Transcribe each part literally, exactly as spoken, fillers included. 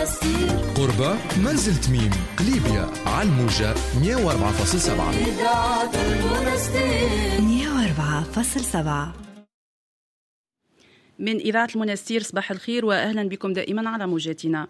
قربة منزل تميم قليبية على الموجة مية وأربعة فاصلة سبعة مية وأربعة فاصلة سبعة من إذاعة المنستير. صباح الخير وأهلا بكم دائما على موجاتنا.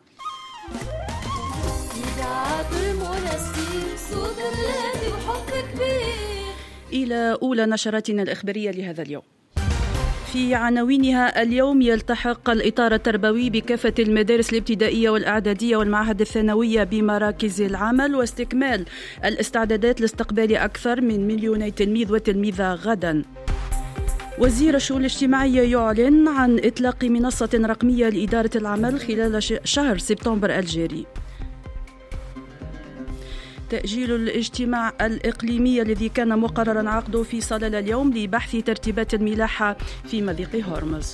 إذاعة المنستير صوت الراديو وحب كبير. إلى أولى نشراتنا الإخبارية لهذا اليوم. في عناوينها: اليوم يلتحق الإطار التربوي بكافة المدارس الابتدائية والإعدادية والمعاهد الثانوية بمراكز العمل، واستكمال الاستعدادات لاستقبال أكثر من مليوني تلميذ وتلميذة غدا. وزير الشؤون الاجتماعية يعلن عن إطلاق منصة رقمية لإدارة العمل خلال شهر سبتمبر الجاري. تأجيل الاجتماع الإقليمي الذي كان مقررا عقده في صلالة اليوم لبحث ترتيبات الملاحة في مضيق هرمز.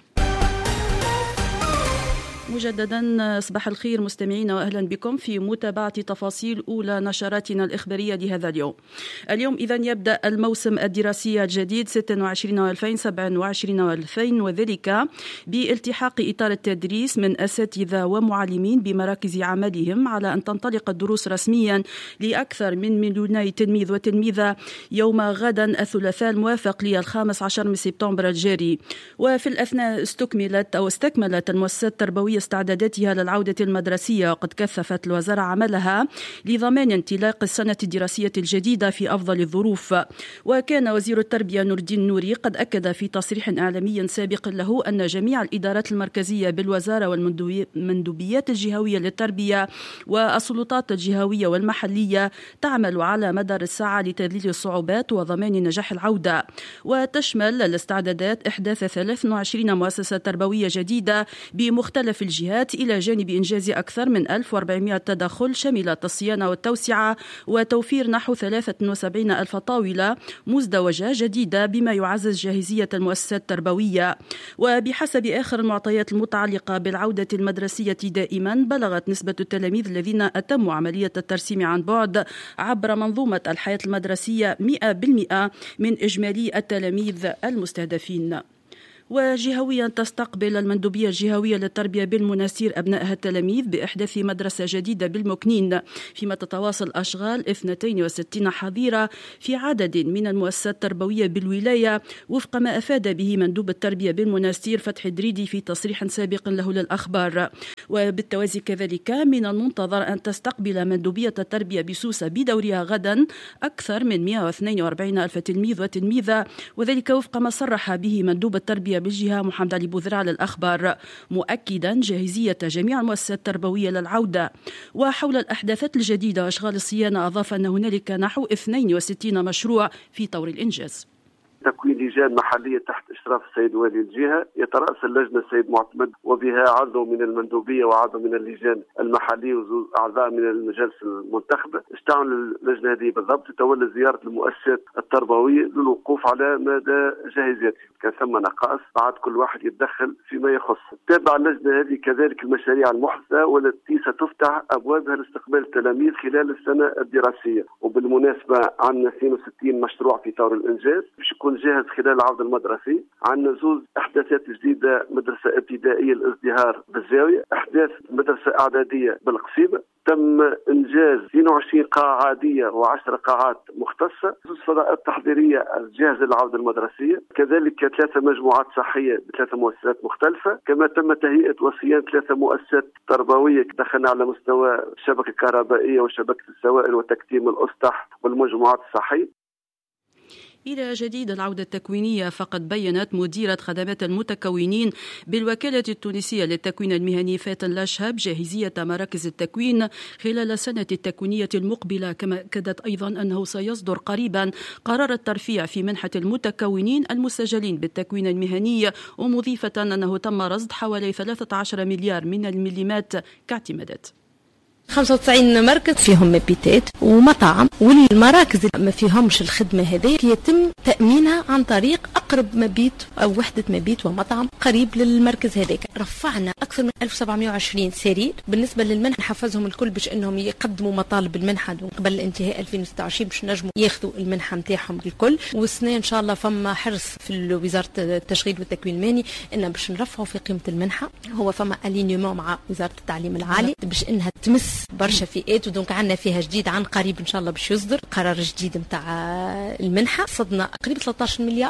مجددا صباح الخير مستمعينا واهلا بكم في متابعه تفاصيل اولى نشراتنا الاخباريه لهذا اليوم. اليوم اذا يبدا الموسم الدراسي الجديد ستة وعشرين وألفين وسبعة وعشرين وألفين، وذلك بالتحاق اطار التدريس من اساتذه ومعلمين بمراكز عملهم على ان تنطلق الدروس رسميا لاكثر من مليوني تلميذ وتلميذه يوم غدا الثلاثاء الموافق للخامس عشر من سبتمبر الجاري. وفي الاثناء استكملت او استكملت المؤسسات التربويه استعداداتها للعودة المدرسية، وقد كثفت الوزارة عملها لضمان انطلاق السنة الدراسية الجديدة في أفضل الظروف. وكان وزير التربية نور الدين نوري قد أكد في تصريح إعلامي سابق له أن جميع الإدارات المركزية بالوزارة والمندوبيات الجهوية للتربية والسلطات الجهوية والمحلية تعمل على مدار الساعة لتذليل الصعوبات وضمان نجاح العودة. وتشمل الاستعدادات إحداث ثلاث وعشرين مؤسسة تربوية جديدة بمختلف الجهات، إلى جانب إنجاز أكثر من ألف وأربعمائة تدخل شملت الصيانة والتوسعة وتوفير نحو ثلاثة وسبعين ألف طاولة مزدوجة جديدة، بما يعزز جاهزية المؤسسات التربوية. وبحسب آخر المعطيات المتعلقة بالعودة المدرسية دائما، بلغت نسبة التلاميذ الذين أتموا عملية الترسيم عن بعد عبر منظومة الحياة المدرسية مئة بالمئة من إجمالي التلاميذ المستهدفين. وجهويا تستقبل المندوبية الجهوية للتربية بالمنستير أبنائها التلاميذ بإحداث مدرسة جديدة بالمكنين، فيما تتواصل أشغال اثنتين وستين حظيرة في عدد من المؤسسات التربوية بالولاية، وفق ما أفاد به مندوب التربية بالمنستير فتحي دريدي في تصريح سابق له للأخبار. وبالتوازي كذلك من المنتظر أن تستقبل مندوبية التربية بسوسة بدورها غدا أكثر من مئة واثنين وأربعين ألف تلميذ وتلميذة، وذلك وفق ما صرح به مندوب التربية بالجهة محمد علي بوذرع للأخبار، مؤكدا جاهزية جميع المؤسسات التربوية للعودة. وحول الأحداثات الجديدة وأشغال الصيانة، أضاف أن هنالك نحو اثنين وستين مشروع في طور الإنجاز. تكوين لجان محلية تحت إشراف السيد والي الجهة، يترأس اللجنة السيد معتمد، وبها عضو من المندوبية وعضو من اللجان المحلية وزوج أعضاء من المجالس المنتخبة. اشتعل اللجنة هذه بالضبط تتولى زيارة المؤسسات التربوية للوقوف على مدى جاهزيتها، كان ثم نقائص بعد كل واحد يتدخل فيما يخص. تابع اللجنة هذه كذلك المشاريع المحدثة والتي ستفتح أبوابها لاستقبال التلاميذ خلال السنة الدراسية. وبالمناسبة عندنا اثنين وستين مشروع في طور الإنجاز باش يكون جاهز خلال العودة المدرسي. عندنا زوج إحداثات جديدة، مدرسة ابتدائية الازدهار بالزاوية، إحداث مدرسة إعدادية بالقصيبة. تم إنجاز اثنين وعشرين قاعة عادية وعشر قاعات مختصة، زوج فضاءات تحضيرية جاهزة للعودة المدرسية، كذلك ثلاثة مجموعات صحية بثلاثة مؤسسات مختلفة. كما تم تهيئة وصيانة ثلاثة مؤسسات تربوية، دخلنا على مستوى الشبكة الكهربائية وشبكة السوائل وتكتيم الأسطح والمجموعات الصحية. إلى جديد العودة التكوينية، فقد بيّنت مديرة خدمات المتكونين بالوكالة التونسية للتكوين المهني فاتن لاشهب جاهزية مراكز التكوين خلال السنة التكوينية المقبلة. كما أكدت أيضا أنه سيصدر قريبا قرار الترفيع في منحة المتكونين المسجلين بالتكوين المهني، ومضيفة أنه تم رصد حوالي ثلاثة عشر مليار من المليمات كاعتمادات. خمسة وتسعين مركز فيهم مبيتات ومطاعم، والمراكز اللي ما فيهمش الخدمة هذه يتم تأمينها عن طريق أقرب مبيت أو وحدة مبيت ومطعم قريب للمركز هذاك. رفعنا أكثر من ألف وسبعمائة وعشرين سرير. بالنسبة للمنحة نحفزهم الكل باش أنهم يقدموا مطالب المنحة قبل انتهاء ألفين وستة وعشرين باش نجموا ياخذوا المنحة نتاعهم الكل. والسنة إن شاء الله فما حرص في وزارة التشغيل والتكوين المهني إن باش نرفعوا في قيمة المنحة. هو فما ألينيومون مع وزارة التعليم العالي باش إنها تمس برشا فئات، ودونك عندنا فيها جديد عن قريب إن شاء الله باش يصدر قرار جديد متاع المنحة. صدنا قريب ثلاثة عشر مليار.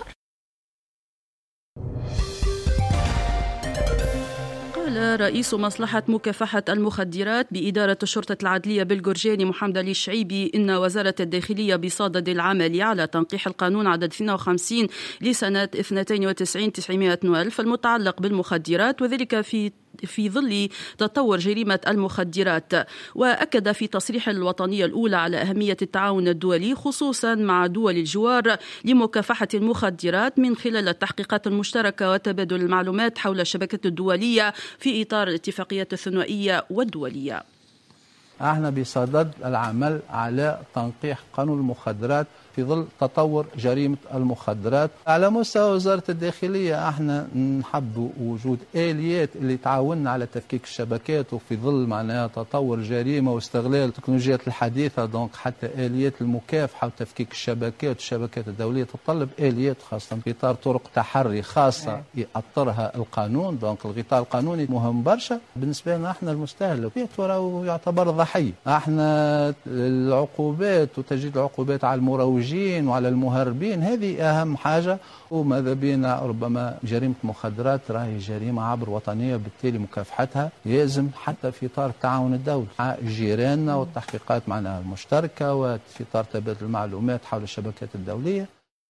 قال رئيس مصلحة مكافحة المخدرات بإدارة الشرطة العدلية بالجرجاني محمد علي الشعيبي إن وزارة الداخلية بصدد العمل على تنقيح القانون عدد اثنين وخمسين لسنة اثنين وتسعين تسعمائة وألف المتعلق بالمخدرات، وذلك في في ظل تطور جريمة المخدرات. وأكد في تصريح الوطنية الأولى على أهمية التعاون الدولي خصوصا مع دول الجوار لمكافحة المخدرات من خلال التحقيقات المشتركة وتبادل المعلومات حول الشبكات الدولية في إطار الاتفاقيات الثنائية والدولية. احنا بصدد العمل على تنقيح قانون المخدرات في ظل تطور جريمة المخدرات. على مستوى وزارة الداخلية احنا نحب وجود آليات اللي تعاوننا على تفكيك الشبكات، وفي ظل معناها تطور الجريمة واستغلال التكنولوجيات الحديثة، دونك حتى آليات المكافحة وتفكيك الشبكات والشبكات الدولية تتطلب آليات خاصة في إطار طرق تحري خاصة يأطرها القانون. دونك الغطاء القانوني مهم برشا بالنسبة لنا احنا المستهلك، يعتبر ضحية. احنا العقوبات وتجديد العقوبات على المروجين وعلى المهربين هذه أهم حاجة، وماذا بينا ربما جريمة مخدرات راهي جريمة عبر وطنية، بالتالي مكافحتها يلزم حتى في إطار التعاون الدولي مع جيراننا والتحقيقات معناها المشتركة وفي إطار تبادل المعلومات حول الشبكات الدولية.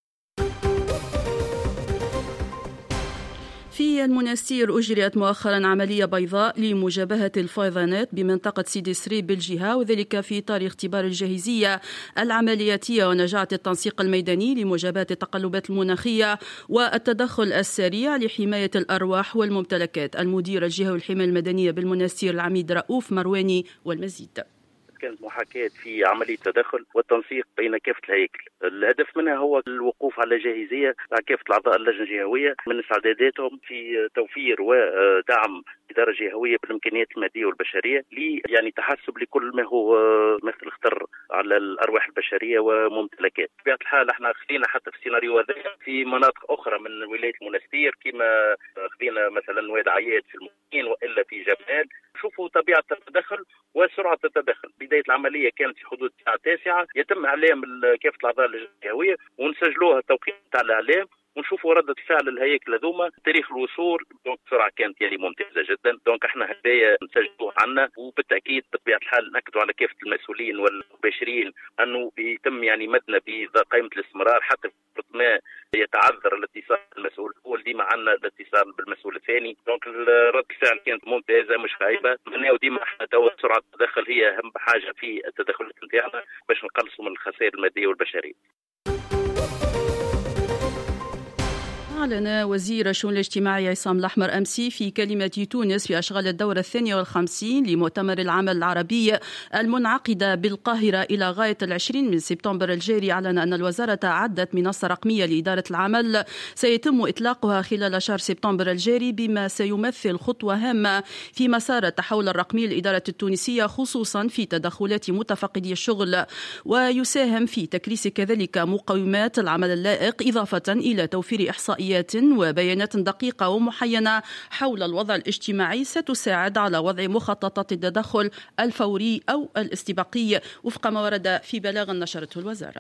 في المنستير أجريت مؤخرا عملية بيضاء لمجابهة الفيضانات بمنطقة سيدي سري بالجهة، وذلك في إطار اختبار الجاهزية العملياتية ونجاعة التنسيق الميداني لمجابهة التقلبات المناخية والتدخل السريع لحماية الأرواح والممتلكات. المدير الجهوي الحماية المدنية بالمنستير العميد رؤوف مرواني والمزيد. كانت محاكاة في عملية تدخل والتنسيق بين كافة الهياكل. الهدف منها هو الوقوف على جاهزية مع كافة الأعضاء اللجنة الجهوية من استعداداتهم في توفير ودعم إدارة جهوية بالإمكانيات المادية والبشرية لي يعني تحسب لكل ما هو مثل خطر على الأرواح البشرية وممتلكات. بطبيعة الحال احنا خلينا حتى في السيناريو هذا في مناطق أخرى من ولاية المنستير، كما خلينا مثلا واد عياد في المكين وإلا في جبال. شوفوا طبيعة التدخل وسرعة التدخل. بداية العملية كانت في حدود الساعة التاسعة، يتم إعلام كافة الأعضاء اللجنة الجهوية ونسجلوها التوقيت تاع الإعلام ونشوفوا ردة فعل الهياكل هذوما. تاريخ الوصول دونك بسرعة كانت يعني ممتازة جدا. دونك احنا هدايا نسجلوها عنا، وبالتأكيد بطبيعة الحال نأكدوا على كافة المسؤولين والمباشرين أنه يتم يعني مدنا بقائمة الاستمرار حتى ما يتعذر الاتصال بالمسؤول الأول ديما عنا الاتصال بالمسؤول الثاني. دونك ردة الفعل كانت ممتازة مش خايبة. مناو ديما احنا توا سرعة التدخل هي أهم حاجة في التدخلات نتاعنا باش نقلصوا من الخسائر المادية والبشرية. أعلن وزير الشؤون الاجتماعية عصام الأحمر أمسي في كلمة تونس في أشغال الدورة الثانية والخمسين لمؤتمر العمل العربي المنعقدة بالقاهرة إلى غاية العشرين من سبتمبر الجاري، أعلن أن الوزارة أعدت منصة رقمية لإدارة العمل سيتم إطلاقها خلال شهر سبتمبر الجاري، بما سيمثل خطوة هامة في مسار التحول الرقمي للإدارة التونسية خصوصا في تدخلات متفقدي الشغل، ويساهم في تكريس كذلك مقومات العمل اللائق، إضافة إلى توفير إحصائيات وبيانات دقيقة ومحينة حول الوضع الاجتماعي ستساعد على وضع مخططات التدخل الفوري أو الاستباقي وفق ما ورد في بلاغ نشرته الوزارة.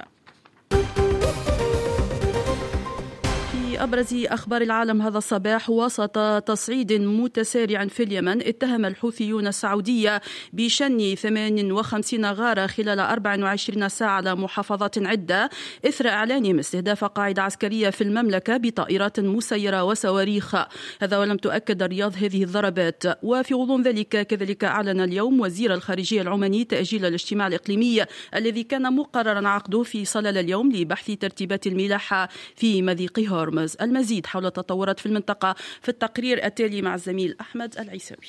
أبرز أخبار العالم هذا الصباح، وسط تصعيد متسارع في اليمن اتهم الحوثيون السعودية بشن ثمانية وخمسين غارة خلال أربع وعشرين ساعة على محافظات عدة إثر إعلانهم استهداف قاعدة عسكرية في المملكة بطائرات مسيرة وصواريخ. هذا ولم تؤكد الرياض هذه الضربات. وفي غضون ذلك كذلك أعلن اليوم وزير الخارجية العماني تأجيل الاجتماع الإقليمي الذي كان مقررا عقده في صلالة اليوم لبحث ترتيبات الملاحة في مضيق هرمز. المزيد حول التطورات في المنطقة في التقرير التالي مع الزميل أحمد العيسوي.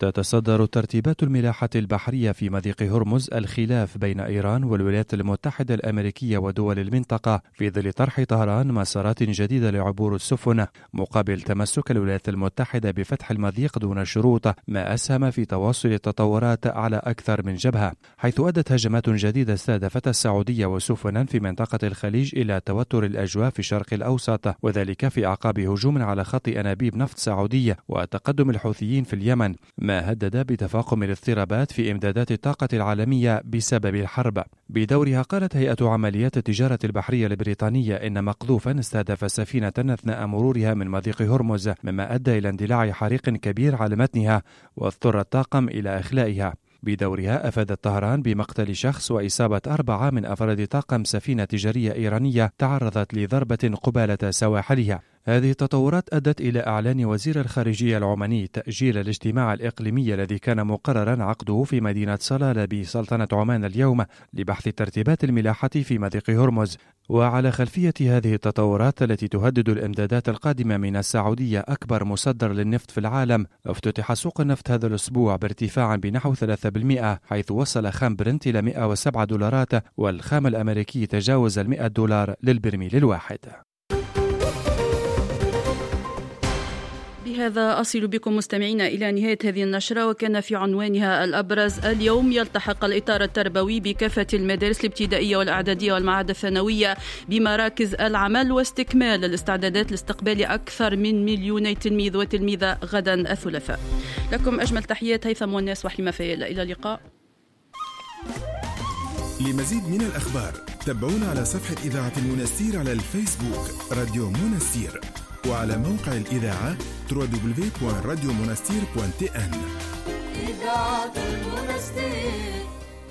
تتصدر ترتيبات الملاحة البحرية في مضيق هرمز الخلاف بين إيران والولايات المتحدة الأمريكية ودول المنطقة في ظل طرح طهران مسارات جديدة لعبور السفن مقابل تمسك الولايات المتحدة بفتح المضيق دون شروط، ما أسهم في تواصل التطورات على أكثر من جبهة، حيث أدت هجمات جديدة استهدفت السعودية وسفنا في منطقة الخليج إلى توتر الأجواء في الشرق الأوسط، وذلك في أعقاب هجوم على خط أنابيب نفط سعودية وتقدم الحوثيين في اليمن، ما هدد بتفاقم الاضطرابات في إمدادات الطاقة العالمية بسبب الحرب. بدورها قالت هيئة عمليات التجارة البحرية البريطانية إن مقذوفا استهدف سفينة أثناء مرورها من مضيق هرمز، مما أدى إلى اندلاع حريق كبير على متنها واضطر الطاقم إلى إخلائها. بدورها أفادت طهران بمقتل شخص وإصابة أربعة من أفراد طاقم سفينة تجارية إيرانية تعرضت لضربة قبالة سواحلها. هذه التطورات أدت إلى إعلان وزير الخارجية العماني تأجيل الاجتماع الإقليمي الذي كان مقررا عقده في مدينة صلالة بسلطنة عمان اليوم لبحث ترتيبات الملاحة في مضيق هرمز. وعلى خلفية هذه التطورات التي تهدد الإمدادات القادمة من السعودية أكبر مصدر للنفط في العالم، افتتح سوق النفط هذا الأسبوع بارتفاع بنحو ثلاثة بالمئة، حيث وصل خام برنت إلى مئة وسبعة دولارات والخام الأمريكي تجاوز المئة دولار للبرميل الواحد. بهذا أصل بكم مستمعينا إلى نهاية هذه النشرة، وكان في عنوانها الأبرز: اليوم يلتحق الإطار التربوي بكافة المدارس الابتدائية والإعدادية والمعاهد الثانوية بمراكز العمل، واستكمال الاستعدادات لاستقبال أكثر من مليوني تلميذ وتلميذة غدا الثلاثاء. لكم أجمل تحيات هيثم والناس وحليمة فايل، إلى اللقاء. لمزيد من الأخبار تابعونا على صفحة إذاعة المنستير على الفيسبوك راديو منستير، وعلى موقع الإذاعة دبليو دبليو دبليو دوت راديو منستير دوت تي إن. إذاعة المنستير.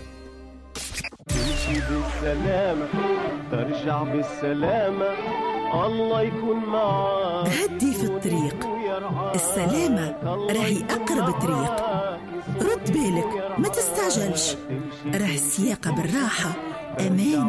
تمشي بالسلامة ترجع بالسلامة، الله يكون معاك. هدي في الطريق، السلامة راهي أقرب طريق. رد بالك ما تستعجلش، راه السياقة بالراحة أمان.